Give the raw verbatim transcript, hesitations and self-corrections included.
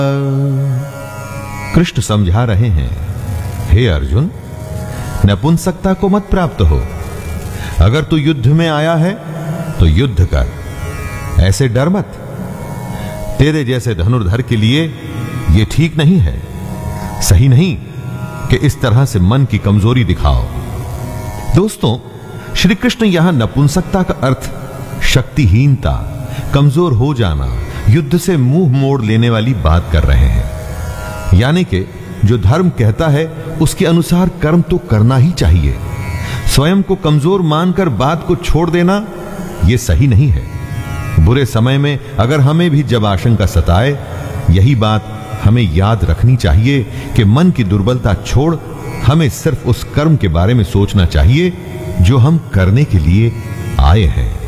कृष्ण समझा रहे हैं, हे अर्जुन, नपुंसकता को मत प्राप्त हो। अगर तू युद्ध में आया है तो युद्ध कर, ऐसे डर मत। तेरे जैसे धनुर्धर के लिए यह ठीक नहीं है, सही नहीं कि इस तरह से मन की कमजोरी दिखाओ। दोस्तों, श्री कृष्ण यहां नपुंसकता का अर्थ शक्तिहीनता, कमजोर हो जाना, युद्ध से मुंह मोड़ लेने वाली बात कर रहे हैं। यानी कि जो धर्म कहता है उसके अनुसार कर्म तो करना ही चाहिए। स्वयं को कमजोर मानकर बात को छोड़ देना यह सही नहीं है। बुरे समय में अगर हमें भी जब आशंका सताए, यही बात हमें याद रखनी चाहिए कि मन की दुर्बलता छोड़ हमें सिर्फ उस कर्म के बारे में सोचना चाहिए जो हम करने के लिए आए हैं।